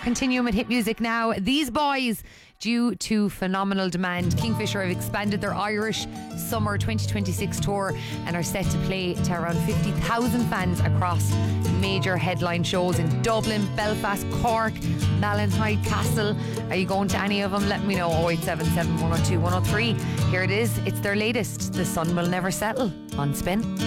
Continuing with hit music now. These boys, due to phenomenal demand, Kingfisher have expanded their Irish Summer 2026 tour and are set to play to around 50,000 fans across major headline shows in Dublin, Belfast, Cork, Ballinhyde, Castle. Are you going to any of them? Let me know. 0877 102 103. Here it is. It's their latest, The Sun Will Never Settle, on Spin.